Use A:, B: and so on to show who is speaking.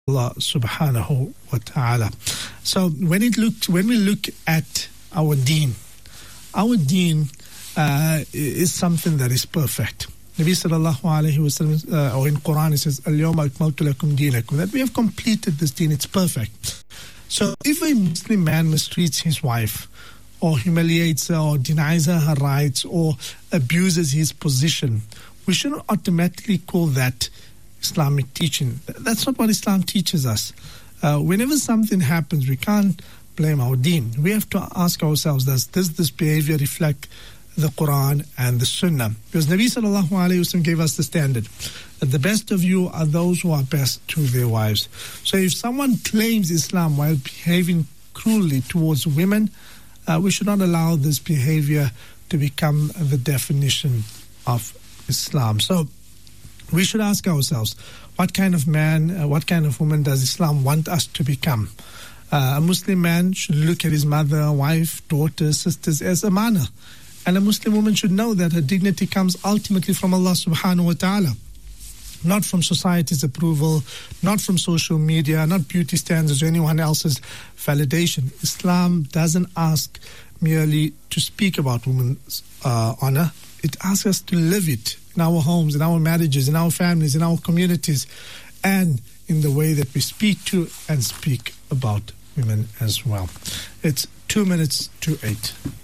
A: Allah subhanahu wa ta'ala. So when we look at our deen is something that is perfect. Nabi sallallahu alayhi wa sallam, or in Quran it says, Al-yawma akmaltu lakum deenakum, that we have completed this deen, it's perfect. So if a Muslim man mistreats his wife, or humiliates her, or denies her rights, or abuses his position, we shouldn't automatically call that Islamic teaching. That's not what Islam teaches us. Whenever something happens, we can't blame our deen. We have to ask ourselves, does this behavior reflect the Quran and the Sunnah? Because Nabi sallallahu alayhi wa sallam gave us the standard that the best of you are those who are best to their wives. So if someone claims Islam while behaving cruelly towards women, we should not allow this behavior to become the definition of Islam. So we should ask ourselves, what kind of man, what kind of woman does Islam want us to become? A Muslim man should look at his mother, wife, daughters, sisters as amana. And a Muslim woman should know that her dignity comes ultimately from Allah subhanahu wa ta'ala, not from society's approval, not from social media, not beauty standards or anyone else's validation. Islam doesn't ask merely to speak about women's honor. It asks us to live it in our homes, in our marriages, in our families, in our communities, and in the way that we speak to and speak about women as well. It's 8:02.